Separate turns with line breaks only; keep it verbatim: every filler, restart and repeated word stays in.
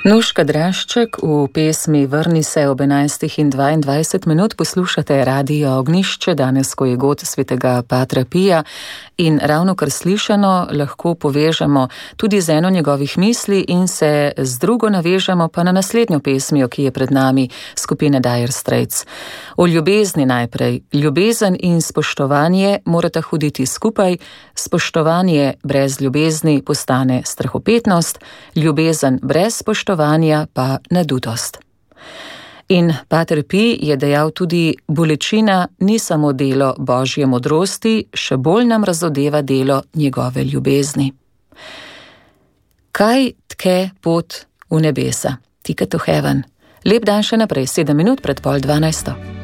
Nuška Drašček v pesmi Vrni se ob enajstih in dvaindvajset minut poslušate Radio Ognjišče, danes, ko je god svetega Patra Pija, in ravno kar slišano lahko povežemo tudi z eno njegovih misli in se z drugo navežemo pa na naslednjo pesmijo, ki je pred nami, skupine Dire Straits. O ljubezni najprej. Ljubezen in spoštovanje morata hoditi skupaj, spoštovanje brez ljubezni postane strahopetnost, ljubezen brez spoštovanja pa nadutost. In Pater Pij je dejal tudi: bolečina ni samo delo Božje modrosti, še bolj nam razodeva delo njegove ljubezni. Kaj tke pot v nebesa? Ticket to heaven. Lep dan še naprej, sedem minut pred pol dvanajsto.